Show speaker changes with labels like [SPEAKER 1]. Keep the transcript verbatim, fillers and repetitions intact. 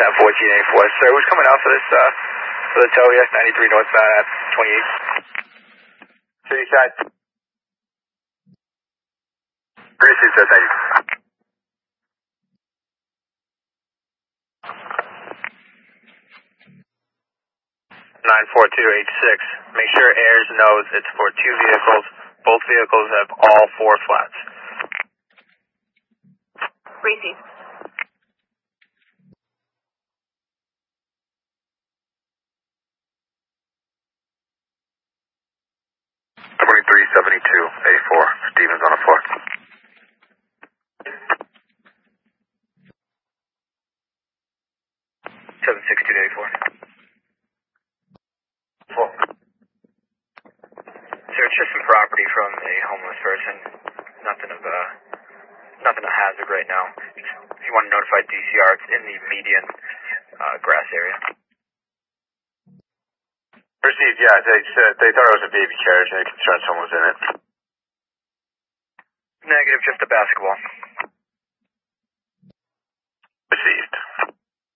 [SPEAKER 1] ten fourteen eighty-four. Sir, who's coming out for this, uh, for the tow here? ninety-three northbound at twenty-eight. City side. Received, sir, thank you. nine four two eight six. Make sure Ayers knows it's for two vehicles. Both vehicles have all four flats.
[SPEAKER 2] Received.
[SPEAKER 3] twenty-three seventy-two eighty-four. Stevens on the floor.
[SPEAKER 1] seven six two eighty-four.
[SPEAKER 3] Four.
[SPEAKER 1] Sir, it's just some property from a homeless person. Nothing of uh, nothing of hazard right now. If you want to notify D C R, it's in the median uh, grass area.
[SPEAKER 3] Received, yeah. They said they thought it was a baby carriage and they concerned someone was in it.
[SPEAKER 1] Negative, just a basketball.
[SPEAKER 3] Received.